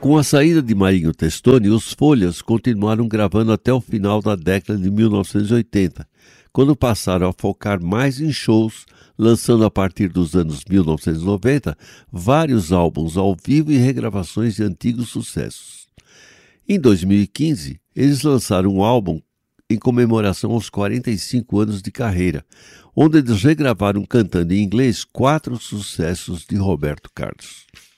Com a saída de Marinho Testoni, os Folhas continuaram gravando até o final da década de 1980, quando passaram a focar mais em shows, lançando a partir dos anos 1990 vários álbuns ao vivo e regravações de antigos sucessos. Em 2015, eles lançaram um álbum em comemoração aos 45 anos de carreira, onde eles regravaram cantando em inglês 4 sucessos de Roberto Carlos.